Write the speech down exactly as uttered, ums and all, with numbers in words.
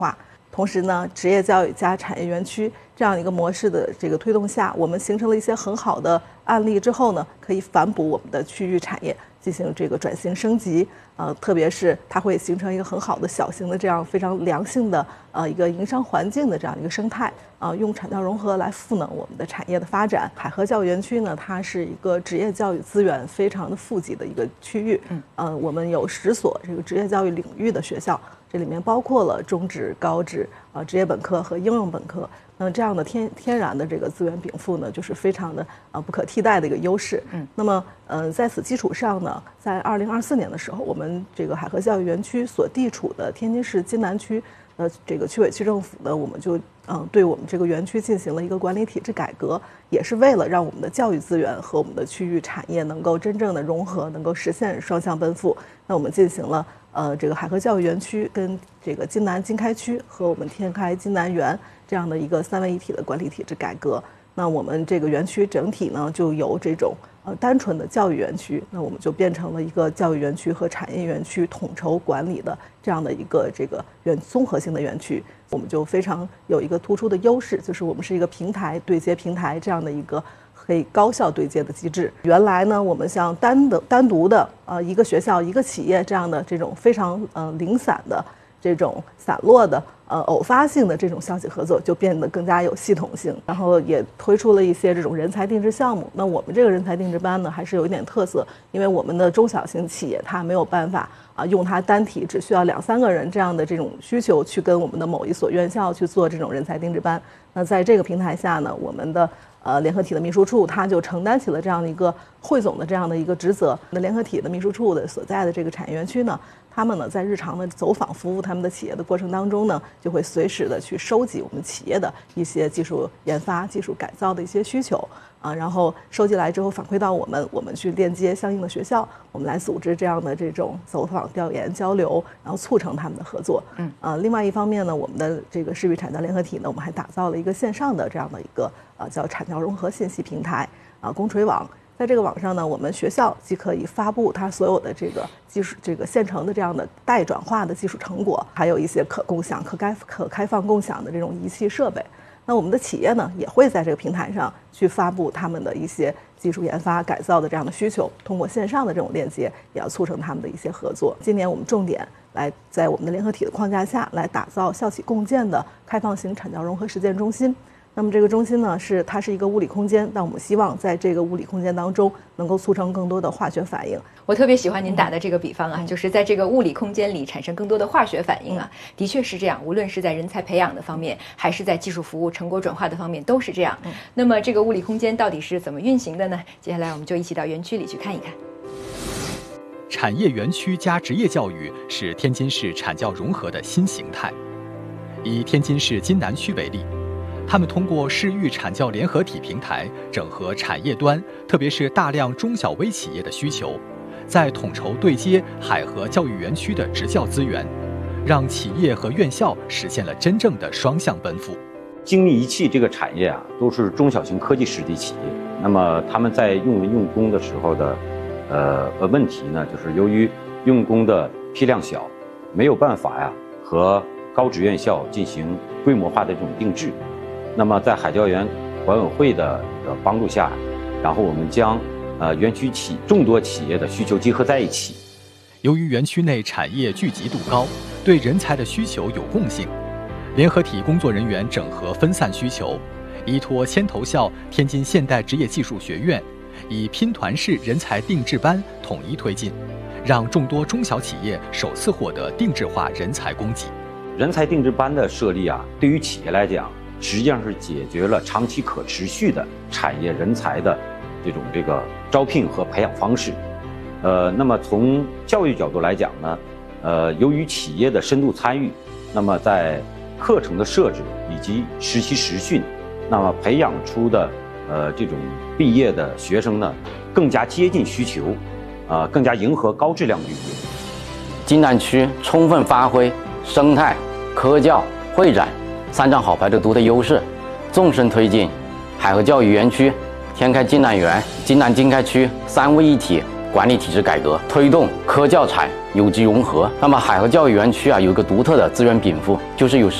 化。同时呢，职业教育加产业园区这样一个模式的这个推动下，我们形成了一些很好的案例之后呢，可以反哺我们的区域产业进行这个转型升级。呃，特别是它会形成一个很好的小型的这样非常良性的呃一个营商环境的这样一个生态啊、呃，用产教融合来赋能我们的产业的发展。海河教育园区呢，它是一个职业教育资源非常的富集的一个区域。嗯，呃，我们有十所这个职业教育领域的学校，这里面包括了中职、高职啊、呃、职业本科和应用本科。那这样的天天然的这个资源禀赋呢，就是非常的呃不可替代的一个优势。嗯，那么呃在此基础上呢，在二零二四年的时候，我们这个海河教育园区所地处的天津市津南区，呃这个区委区政府呢，我们就嗯、呃、对我们这个园区进行了一个管理体制改革，也是为了让我们的教育资源和我们的区域产业能够真正的融合，能够实现双向奔赴。那我们进行了呃这个海河教育园区跟这个津南经开区和我们天开津南园这样的一个三位一体的管理体制改革。那我们这个园区整体呢，就由这种呃单纯的教育园区，那我们就变成了一个教育园区和产业园区统筹管理的这样的一个这个园综合性的园区。我们就非常有一个突出的优势，就是我们是一个平台对接平台这样的一个可以高效对接的机制。原来呢，我们像单的单独的呃一个学校一个企业这样的这种非常呃零散的这种散落的呃偶发性的这种校企合作就变得更加有系统性，然后也推出了一些这种人才定制项目。那我们这个人才定制班呢，还是有一点特色，因为我们的中小型企业它没有办法啊用它单体只需要两三个人这样的这种需求去跟我们的某一所院校去做这种人才定制班。那在这个平台下呢，我们的呃联合体的秘书处它就承担起了这样的一个汇总的这样的一个职责。那联合体的秘书处的所在的这个产业园区呢，他们呢在日常的走访服务他们的企业的过程当中呢，就会随时的去收集我们企业的一些技术研发、技术改造的一些需求啊，然后收集来之后反馈到我们，我们去链接相应的学校，我们来组织这样的这种走访、调研、交流，然后促成他们的合作。嗯，呃，另外一方面呢，我们的这个市域产教联合体呢，我们还打造了一个线上的这样的一个呃叫产教融合信息平台啊，公锤网。在这个网上呢，我们学校既可以发布它所有的这个技术、这个现成的这样的待转化的技术成果，还有一些可共享、可开、可开放共享的这种仪器设备。那我们的企业呢，也会在这个平台上去发布他们的一些技术研发、改造的这样的需求，通过线上的这种链接，也要促成他们的一些合作。今年我们重点来在我们的联合体的框架下来打造校企共建的开放型产教融合实践中心。那么这个中心呢，是它是一个物理空间，但我们希望在这个物理空间当中能够促成更多的化学反应。 我特别喜欢您打的这个比方啊，嗯、就是在这个物理空间里产生更多的化学反应啊，嗯、的确是这样。无论是在人才培养的方面，还是在技术服务、成果转化的方面，都是这样。嗯、那么这个物理空间到底是怎么运行的呢？接下来我们就一起到园区里去看一看。 产业园区加职业教育是天津市产教融合的新形态。以天津市津南区为例，他们通过市域产教联合体平台整合产业端，特别是大量中小微企业的需求，在统筹对接海河教育园区的职教资源，让企业和院校实现了真正的双向奔赴。 精密仪器这个产业啊，都是中小型科技实体企业。那么他们在用人用工的时候的，呃呃问题呢，就是由于用工的批量小，没有办法呀和高职院校进行规模化的这种定制。那么在海教园管委会的的帮助下，然后我们将呃园区企众多企业的需求结合在一起。 由于园区内产业聚集度高，对人才的需求有共性，联合体工作人员整合分散需求，依托牵头校天津现代职业技术学院，以拼团式人才定制班统一推进，让众多中小企业首次获得定制化人才供给。 人才定制班的设立啊，对于企业来讲，实际上是解决了长期可持续的产业人才的这种这个招聘和培养方式。呃，那么从教育角度来讲呢，呃，由于企业的深度参与，那么在课程的设置以及实习实训，那么培养出的呃这种毕业的学生呢，更加接近需求，啊、呃，更加迎合高质量就业。 津南区充分发挥生态、科教、会展三张好牌的独特优势，纵深推进海河教育园区、天开津南园、津南经开区三位一体管理体制改革，推动科教产有机融合。那么海河教育园区啊，有一个独特的资源禀赋，就是有